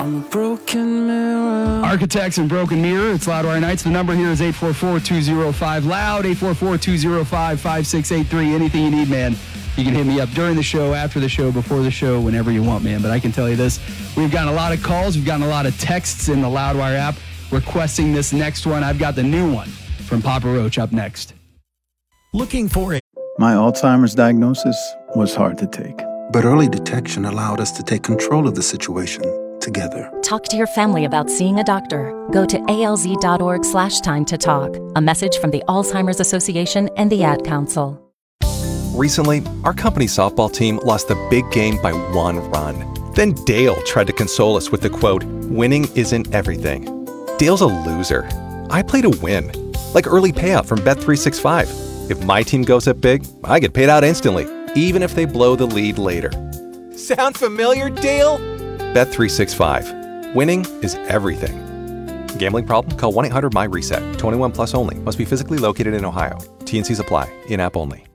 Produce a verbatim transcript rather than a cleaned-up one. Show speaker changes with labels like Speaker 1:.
Speaker 1: I'm a broken mirror.
Speaker 2: Architects and Broken Mirror. It's Loudwire Nights. The number here is eight four four, two oh five, loud, eight four four, two oh five, five six eight three. Anything you need, man. You can hit me up during the show, after the show, before the show, whenever you want, man. But I can tell you this. We've gotten a lot of calls. We've gotten a lot of texts in the Loudwire app requesting this next one. I've got the new one from Papa Roach up next.
Speaker 3: Looking for it.
Speaker 4: My Alzheimer's diagnosis was hard to take.
Speaker 5: But early detection allowed us to take control of the situation together.
Speaker 6: Talk to your family about seeing a doctor. Go to alz.org slash time to talk. A message from the Alzheimer's Association and the Ad Council.
Speaker 7: Recently, our company softball team lost the big game by one run. Then Dale tried to console us with the quote, "Winning isn't everything." Dale's a loser. I play to win. Like early payout from Bet three sixty-five. If my team goes up big, I get paid out instantly, even if they blow the lead later. Sound familiar, Dale? Bet three sixty-five. Winning is everything. Gambling problem? Call one eight hundred M Y RESET. twenty-one plus only. Must be physically located in Ohio. T N Cs apply. In-app only.